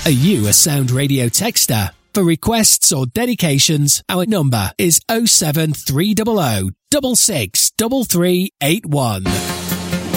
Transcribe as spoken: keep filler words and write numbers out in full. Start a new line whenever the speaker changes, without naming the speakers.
Are you a Sound Radio texter? For requests or dedications, our number is oh seven three hundred, six six three three eight one.